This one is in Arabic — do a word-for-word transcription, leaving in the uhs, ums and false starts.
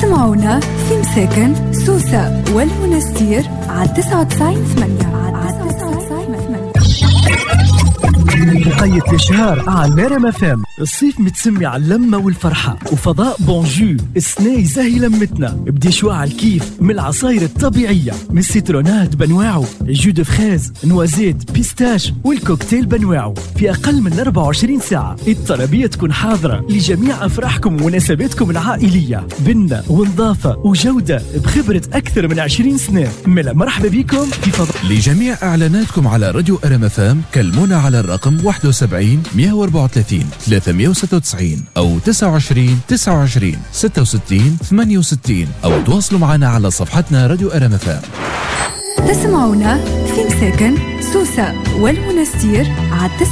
تسمعونا في مساكن سوسة والمنستير على تسعة وتسعين ثمانية. مقيد الشهر على ميرم اف ام. الصيف متسمي على اللمة والفرحة، وفضاء بونجو السنة يزهي لمتنا بدي شواع الكيف من العصاير الطبيعية، من السيترونات بنواعه، جو دو فريز، نوازيت، بيستاش، والكوكتيل بنواعه في أقل من أربعة وعشرين ساعة. الطلبية تكون حاضرة لجميع أفراحكم ومناسباتكم العائلية، بنة ونظافة وجودة بخبرة أكثر من عشرين سنة. ملا مرحبا بكم في فضاء. لجميع إعلاناتكم على راديو أرم اف ام كلمونا على الرقم واحد وسبعين مية وأربعة وثلاثين ثلاثمية وستة وتسعين أو تسعة وعشرين تسعة وعشرين ستة وستين ثمانية وستين أو تواصلوا معنا على صفحتنا راديو أرم اف ام. تسمعونا في مساكن سوسة والمنستير على